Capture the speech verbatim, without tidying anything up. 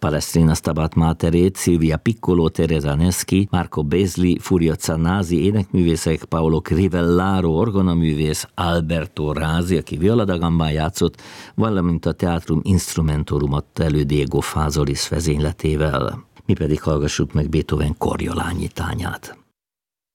Palestrina Stabat Materét, Silvia Piccolo, Teresa Neschi, Marco Beasley, Furio Zannasi énekművészek, Paolo Crivellaro orgonaművész, Alberto Rázi, aki violadagambán játszott, valamint a Teatrum Instrumentorum adta elő Diego Fázolis vezényletével. Mi pedig hallgassuk meg Beethoven Koriolanyi tányát.